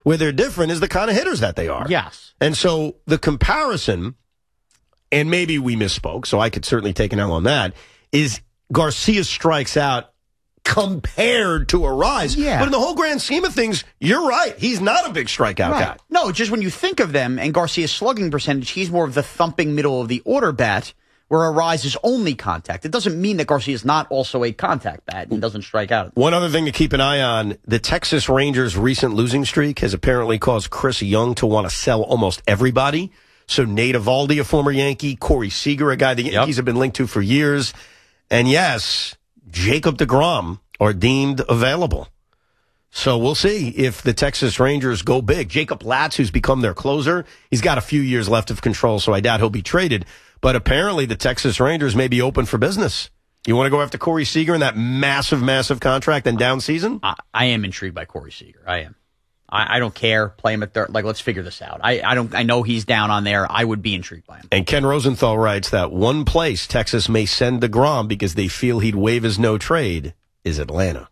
Where they're different is the kind of hitters that they are. Yes. And so the comparison, and maybe we misspoke, so I could certainly take an L on that, is Garcia strikes out compared to Arise. Yeah. But in the whole grand scheme of things, you're right. He's not a big strikeout guy. No, just when you think of them and Garcia's slugging percentage, he's more of the thumping middle of the order bat, where Arise is only contact. It doesn't mean that Garcia's not also a contact bat and doesn't strike out. One other thing to keep an eye on, the Texas Rangers' recent losing streak has apparently caused Chris Young to want to sell almost everybody. So Nate Eovaldi, a former Yankee, Corey Seager, a guy the Yankees have been linked to for years. And yes, Jacob deGrom are deemed available. So we'll see if the Texas Rangers go big. Jacob Latz, who's become their closer, he's got a few years left of control, so I doubt he'll be traded. But apparently the Texas Rangers may be open for business. You want to go after Corey Seager in that massive, massive contract and down season? I am intrigued by Corey Seager. I am. I don't care. Play him at third. Like, let's figure this out. I know he's down on there. I would be intrigued by him. And Ken Rosenthal writes that one place Texas may send DeGrom because they feel he'd waive his no trade is Atlanta,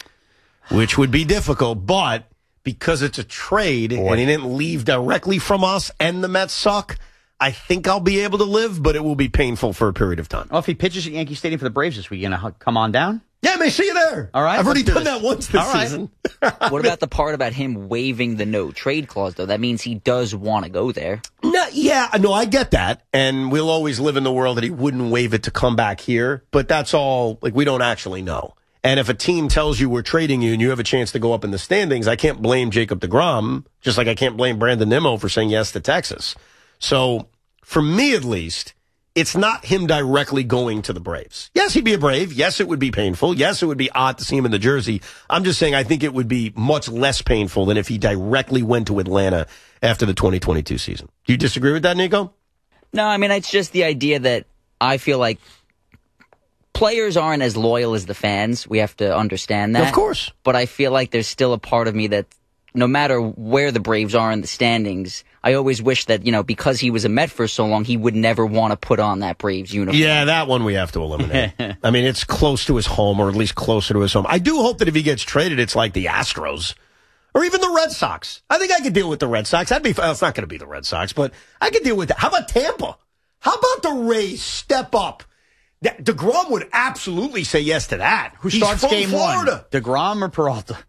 which would be difficult. But because it's a trade and he didn't leave directly from us and the Mets suck, I think I'll be able to live, but it will be painful for a period of time. Well, if he pitches at Yankee Stadium for the Braves this week, you gonna come on down? Yeah, I may see you there. All right. I've already done that once this season. What about the part about him waiving the no trade clause, though? That means he does want to go there. No, I get that. And we'll always live in the world that he wouldn't waive it to come back here. But that's all, like, we don't actually know. And if a team tells you we're trading you and you have a chance to go up in the standings, I can't blame Jacob deGrom, just like I can't blame Brandon Nimmo for saying yes to Texas. So, for me at least, it's not him directly going to the Braves. Yes, he'd be a Brave. Yes, it would be painful. Yes, it would be odd to see him in the jersey. I'm just saying I think it would be much less painful than if he directly went to Atlanta after the 2022 season. Do you disagree with that, Nico? No, I mean, it's just the idea that I feel like players aren't as loyal as the fans. We have to understand that. Of course. But I feel like there's still a part of me that no matter where the Braves are in the standings, I always wish that, because he was a Met for so long, he would never want to put on that Braves uniform. Yeah, that one we have to eliminate. I mean, it's close to his home, or at least closer to his home. I do hope that if he gets traded, it's like the Astros or even the Red Sox. I think I could deal with the Red Sox. It's not going to be the Red Sox, but I could deal with that. How about Tampa? How about the Rays step up? DeGrom would absolutely say yes to that. Who starts game Florida? one? DeGrom or Peralta?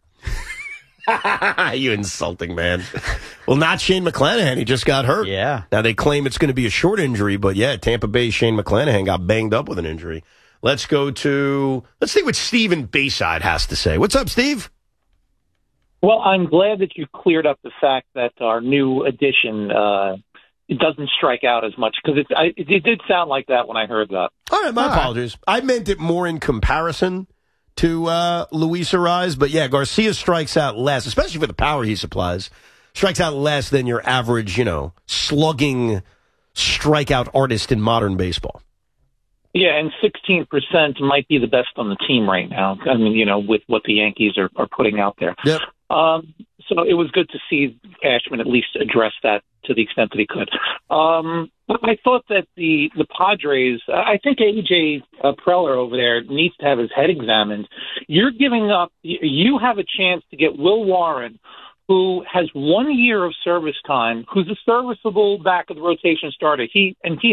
You insulting man. Well, not Shane McClanahan. He just got hurt. Yeah. Now they claim it's going to be a short injury, but yeah, Tampa Bay's Shane McClanahan got banged up with an injury. Let's see what Steve in Bayside has to say. What's up, Steve? Well, I'm glad that you cleared up the fact that our new addition it doesn't strike out as much, because it did sound like that when I heard that. All right, my apologies. I meant it more in comparison to Luis Arise, but yeah, Garcia strikes out less, especially for the power he supplies, strikes out less than your average, slugging strikeout artist in modern baseball. Yeah, and 16% might be the best on the team right now. I mean, with what the Yankees are putting out there. Yep. So it was good to see Cashman at least address that to the extent that he could. I thought that the Padres, I think A.J. Preller over there needs to have his head examined. You're giving up, you have a chance to get Will Warren, who has 1 year of service time, who's a serviceable back of the rotation starter. He's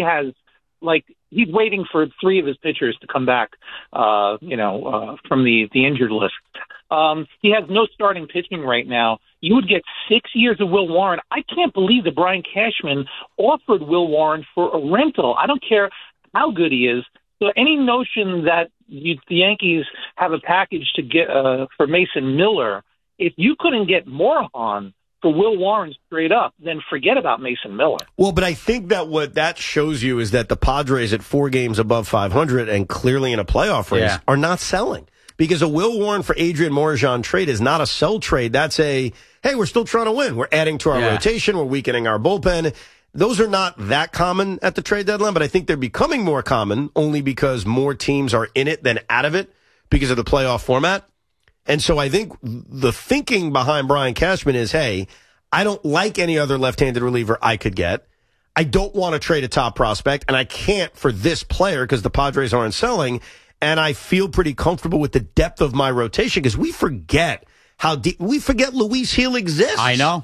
waiting for 3 of his pitchers to come back, from the injured list. He has no starting pitching right now. You would get 6 years of Will Warren. I can't believe that Brian Cashman offered Will Warren for a rental. I don't care how good he is. So any notion that the Yankees have a package to get for Mason Miller, if you couldn't get Morejon for Will Warren straight up, then forget about Mason Miller. Well, but I think that what that shows you is that the Padres at 4 games above 500 and clearly in a playoff race are not selling. Because a Will Warren for Adrian Morejon trade is not a sell trade. That's a, hey, we're still trying to win. We're adding to our rotation. We're weakening our bullpen. Those are not that common at the trade deadline, but I think they're becoming more common only because more teams are in it than out of it because of the playoff format. And so I think the thinking behind Brian Cashman is, hey, I don't like any other left-handed reliever I could get. I don't want to trade a top prospect, and I can't for this player because the Padres aren't selling. And I feel pretty comfortable with the depth of my rotation because we forget how deep. We forget Luis Hill exists. I know.